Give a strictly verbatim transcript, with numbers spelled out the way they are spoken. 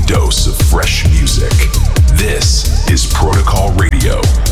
dose of fresh music. This is Protocol Radio.